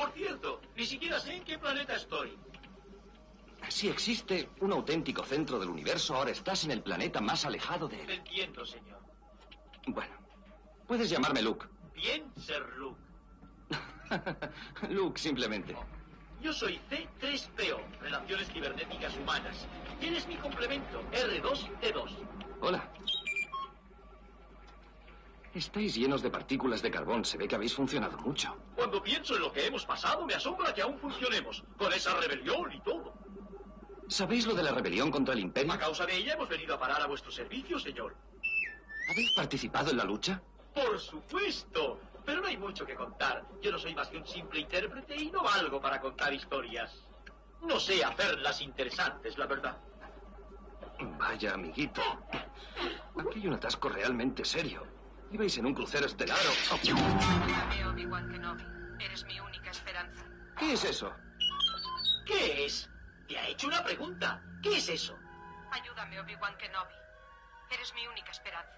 Por cierto, ni siquiera sé en qué planeta estoy. Si existe un auténtico centro del universo, ahora estás en el planeta más alejado de él. Entiendo, señor. Bueno, puedes llamarme Luke. Bien, Sir Luke. Luke, simplemente. Yo soy C3PO, Relaciones Cibernéticas Humanas. ¿Quién es mi complemento? R2-D2. Hola. Estáis llenos de partículas de carbón. Se ve que habéis funcionado mucho. Cuando pienso en lo que hemos pasado, me asombra que aún funcionemos. Con esa rebelión y todo. ¿Sabéis lo de la rebelión contra el Imperio? A causa de ella hemos venido a parar a vuestro servicio, señor. ¿Habéis participado en la lucha? Por supuesto. Pero no hay mucho que contar. Yo no soy más que un simple intérprete y no valgo para contar historias. No sé hacerlas interesantes, la verdad. Vaya, amiguito. Aquí hay un atasco realmente serio. Ibais en un crucero estelar o... Ayúdame, Obi-Wan Kenobi. Eres mi única esperanza. ¿Qué es eso? ¿Qué es? Te ha hecho una pregunta. ¿Qué es eso? Ayúdame, Obi-Wan Kenobi. Eres mi única esperanza.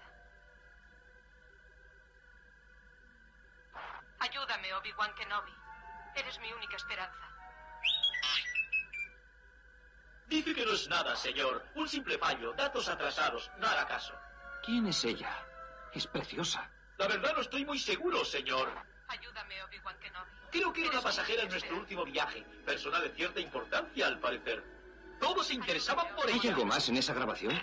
Ayúdame, Obi-Wan Kenobi. Eres mi única esperanza. Dice que no es nada, señor. Un simple fallo, datos atrasados. No hará caso. ¿Quién es ella? Es preciosa. La verdad no estoy muy seguro, señor. Ayúdame, Obi-Wan Kenobi. Creo que era una pasajera en nuestro último viaje. Persona de cierta importancia, al parecer. Todos se interesaban por ¿Hay ella. algo más en esa grabación?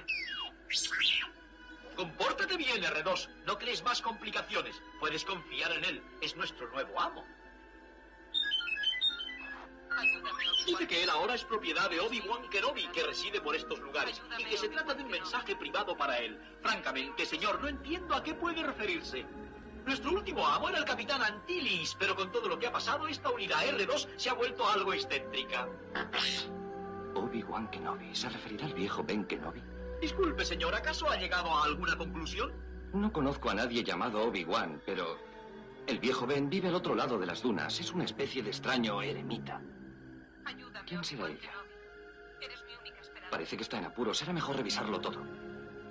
Compórtate bien, R2. No crees más complicaciones. Puedes confiar en él. Es nuestro nuevo amo. Ayúdame, Obi-Wan. Dice que él ahora es propiedad de Obi-Wan Kenobi, que reside por estos lugares, y que se trata de un mensaje privado para él. Francamente, señor, no entiendo a qué puede referirse. Nuestro último amo era el capitán Antilles, pero con todo lo que ha pasado, esta unidad R2 se ha vuelto algo excéntrica. Obi-Wan Kenobi. ¿Se referirá al viejo Ben Kenobi? Disculpe, señor, ¿acaso ha llegado a alguna conclusión? No conozco a nadie llamado Obi-Wan, pero... el viejo Ben vive al otro lado de las dunas. Es una especie de extraño eremita. Ayúdame, ¿Quién será Obi-Wan ella? Kenobi. Eres mi única esperanza. Parece que está en apuros. Será mejor revisarlo todo.